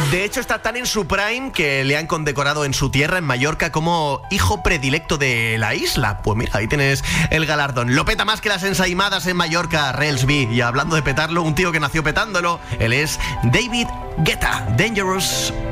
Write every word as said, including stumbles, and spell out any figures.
De hecho, está tan en su prime que le han condecorado en su tierra, en Mallorca, como hijo predilecto de la isla. Pues mira, ahí tienes el galardón. Lo peta más que las ensaimadas en Mallorca, Relsby. Y hablando de petarlo, un tío que nació petándolo, él es David Guetta, Dangerous.